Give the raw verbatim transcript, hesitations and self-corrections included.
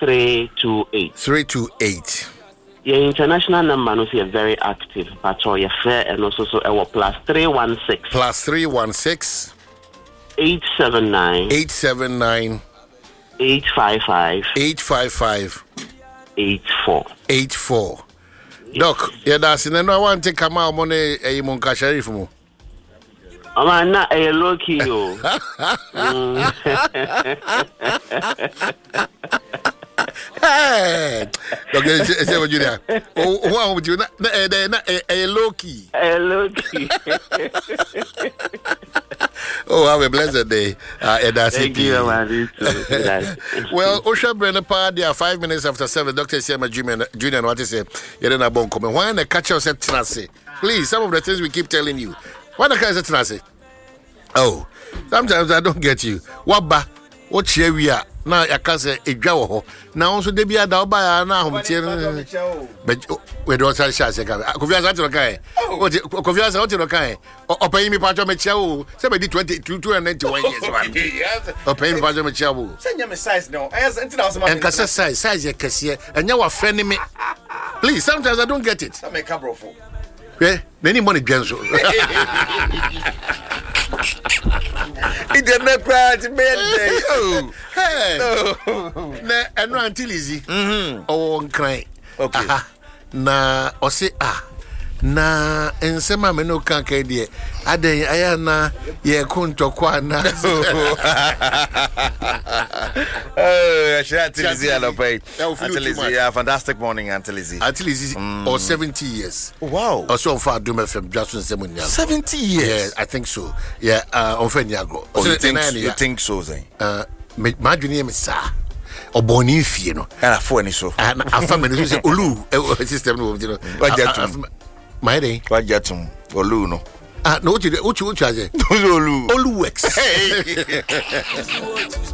three two eight. three two eight. Your international number no is very active, but your fair and also so our plus three one six. Plus three one six. Eight seven nine. Eight seven nine. Eight five five. Eight five five. Eight four. Eight four. Doc, yeah, that's in no one take come out money a monka sheriff mo. Oh man, not a low key yo. Hey, Doc, say what you there? Oh, what would you not a low key? A low key. Oh, have a blessed day. Uh, Thank you, man. Well, Osha Brenner Pa, they are five minutes after seven. Doctor Sema Junior, Junior, what is it? You're in a bon comment. Why the catch us at Trance? Please, some of the things we keep telling you. Why the catch at Trance? Oh, sometimes I don't get you. What ba? What share we are? Now, I can't say a jaw. Now, also, they be a dog by an hour. But we don't say, Kofias out to the guy. Kofias out to the guy. Or pay me part of my chow. Somebody twenty two and ninety one years. Or pay me part of my chow. Send you a size no. And Cassa size, size your cashier, and you are friendly me. Please, sometimes I don't get it. I make a bro. Yeah, many money gens. It did not cry to birthday. Oh, hey, no, and run till easy. Oh, cry. Okay. Na, or say, ah, na, and some mamma no can't get it. I day, I am na, ye couldn't talk one. Oh, I should tell you, I'll pay. Yeah, fantastic morning, Auntie Lizzie. Auntie Lizzie, or seventy years. Wow. Or so far, do my film, Justin Semunia. seventy years? Yeah, I think so. Yeah, uh, on Fenyago. Oh, you think, you think so, Zane? Uh, my name is Sir. Or Bonnie, you know. And I phone so. And a family who say, Ulu, system, you know. What get my day? What get him? Olu, no. Ah, no, what you what you charge? Olu. Olu works.